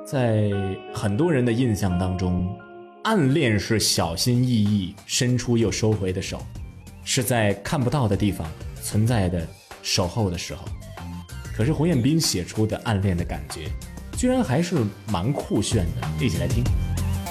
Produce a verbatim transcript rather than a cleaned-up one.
在很多人的印象当中，暗恋是小心翼翼伸出又收回的手，是在看不到的地方存在的守候的时候。可是胡彦斌写出的暗恋的感觉居然还是蛮酷炫的，一起来听。